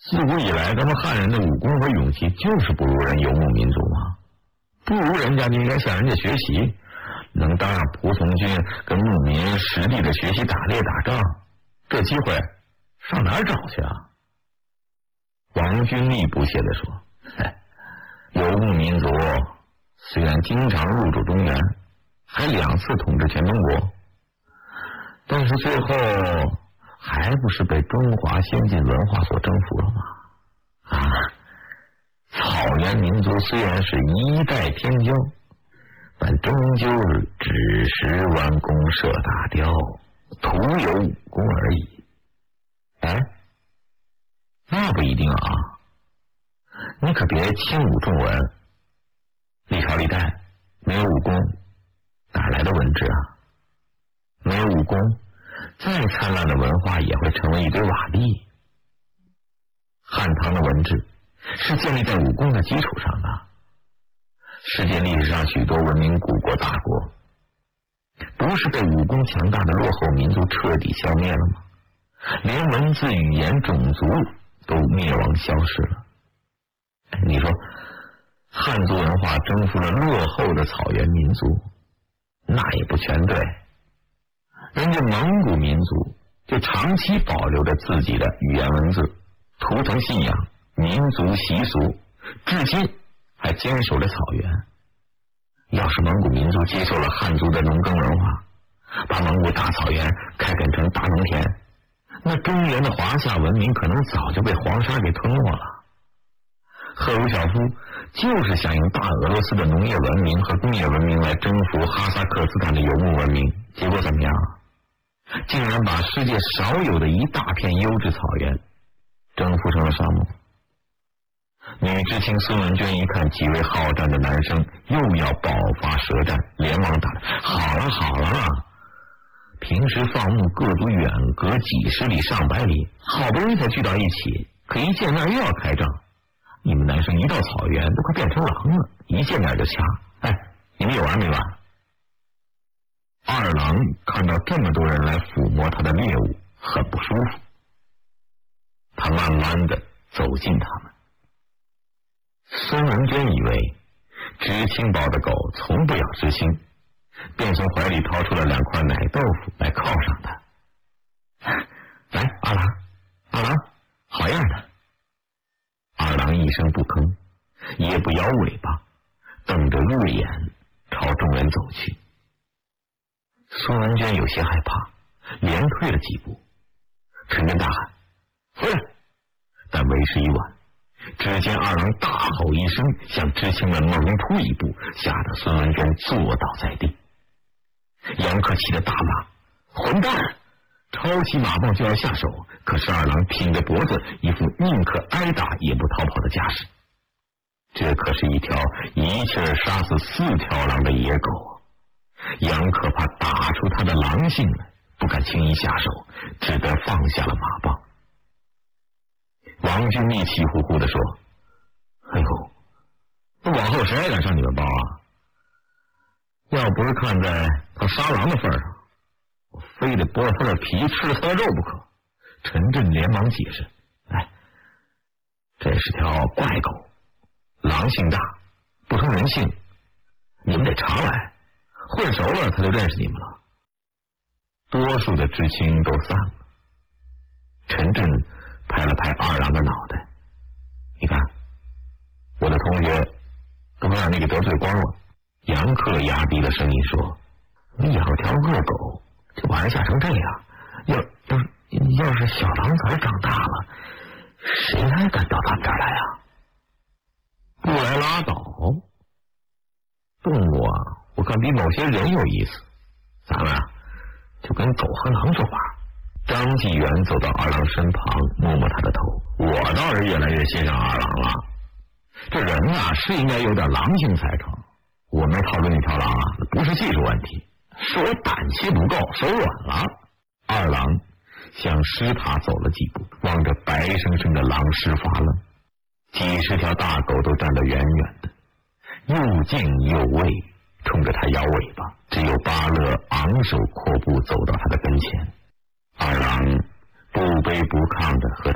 自古以来，咱们汉人的武功和勇气就是不如人游牧民族嘛，不如人家，你应该向人家学习，能当上仆从军，跟牧民实地的学习打猎打仗，这机会上哪儿找去啊？王君立不屑地说：“游牧民族虽然经常入主中原，还2次统治全中国，但是最后还不是被中华先进文化所征服了吗？草原民族虽然是一代天骄，但终究只是弯弓射大雕，徒有武功而已。”那不一定啊，你可别轻侮重文。历朝历代没有武功，哪来的文治啊？没有武功，再灿烂的文化也会成为一堆瓦砾。汉唐的文治是建立在武功的基础上的。世界历史上许多文明古国大国，不是被武功强大的落后民族彻底消灭了吗？连文字、语言、种族都灭亡消失了。你说汉族文化征服了落后的草原民族，那也不全对。人家蒙古民族就长期保留着自己的语言文字、图腾信仰、民族习俗，至今还坚守着草原。要是蒙古民族接受了汉族的农耕文化，把蒙古大草原开垦成大农田，那中原的华夏文明可能早就被黄沙给吞没了。赫鲁晓夫就是想用大俄罗斯的农业文明和工业文明来征服哈萨克斯坦的游牧文明，结果怎么样？竟然把世界少有的一大片优质草原征服成了沙漠。女知青孙文娟一看几位好战的男生又要爆发舌战，连忙打断：“好了，平时放牧各族远隔几十里上百里，好不容易才聚到一起，可一见面又要开仗。你们男生一到草原都快变成狼了，一见面就掐。你们有完没完？”二郎看到这么多人来抚摸他的猎物，很不舒服。他慢慢的走近他们。孙文娟以为知青抱的狗从不咬知青，便从怀里掏出了2块奶豆腐来犒赏他。来，二郎，好样的！二郎一声不吭，也不摇尾巴，瞪着锐眼朝众人走去。孙文娟有些害怕，连退了几步。陈真大喊：“回来！”但为时已晚。只见二郎大吼一声，向知青们猛扑一步，吓得孙文娟坐倒在地。杨克气得大骂：“混蛋！”抄起马棒就要下手，可是二郎挺着脖子，一副宁可挨打也不逃跑的架势。这可是一条一气儿杀死4条狼的野狗，杨克怕打出他的狼性来，不敢轻易下手，只得放下了马棒。王君立气呼呼地说：“那往后谁还敢上你们帮啊？要不是看在他杀狼的份上，我非得剥了他的皮，吃了他的肉不可。”陈震连忙解释：“这是条怪狗，狼性大，不通人性，你们得常来，混熟了他就认识你们了。”多数的知青都散了。陈震拍了拍二郎的脑袋：“你看，我的同学都让你给得罪光了。”杨克压低了声音说：“你养条恶狗就把人吓成这样，要是小狼崽长大了，谁还敢到咱们这儿来啊？”“不来拉倒，动物啊，我看比某些人有意思，咱们就跟狗和狼说话。”张纪元走到二郎身旁，摸摸他的头：“我倒是越来越欣赏二郎了，这人是应该有点狼性才成。我能套住那条狼不是技术问题，是我胆气不够，手软了。”二郎向石塔走了几步，望着白生生的狼尸发愣。几十条大狗都站得远远的，又敬又畏，冲着他摇尾巴。只有巴勒昂首阔步走到他的跟前。二郎不卑不亢地和他